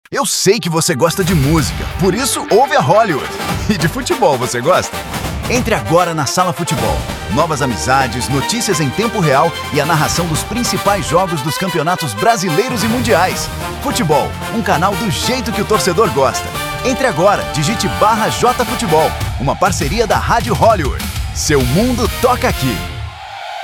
Eu sei que você gosta de música, por isso ouve a Hollywood. E de futebol, você gosta? Entre agora na Sala Futebol. Novas amizades, notícias em tempo real e a narração dos principais jogos dos campeonatos brasileiros e mundiais. Futebol, um canal do jeito que o torcedor gosta. Entre agora, digite /JFutebol, uma parceria da Rádio Hollywood. Seu mundo toca aqui.